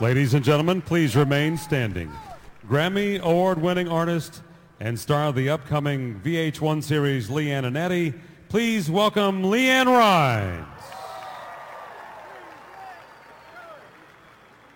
Ladies and gentlemen, please remain standing. Grammy Award-winning artist and star of the upcoming VH1 series, Leanne and Eddie, please welcome Leanne Rhymes.